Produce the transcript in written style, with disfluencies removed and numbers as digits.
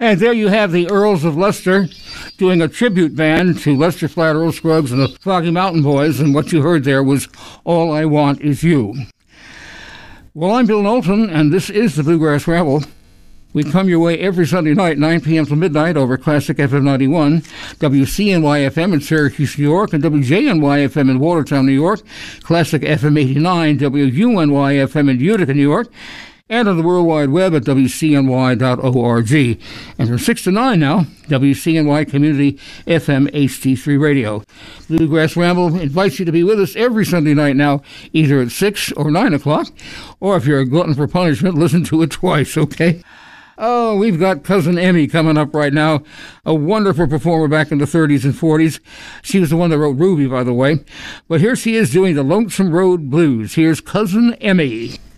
And there you have the Earls of Leicester doing a tribute band to Lester Flat, Earl Scruggs, and the Foggy Mountain Boys, and what you heard there was All I Want Is You. Well, I'm Bill Knowlton, and this is the Bluegrass Ramble. We come your way every Sunday night, 9 p.m. till midnight, over Classic FM 91, WCNY-FM in Syracuse, New York, and WJNY-FM in Watertown, New York, Classic FM 89, WUNY-FM in Utica, New York, and on the World Wide Web at WCNY.org. And from 6 to 9 now, WCNY Community FM HD3 Radio. Bluegrass Ramble invites you to be with us every Sunday night now, either at 6 or 9 o'clock, or if you're a glutton for punishment, listen to it twice, okay? Oh, we've got Cousin Emmy coming up right now, a wonderful performer back in the 30s and 40s. She was the one that wrote Ruby, by the way. But here she is doing the Lonesome Road Blues. Here's Cousin Emmy.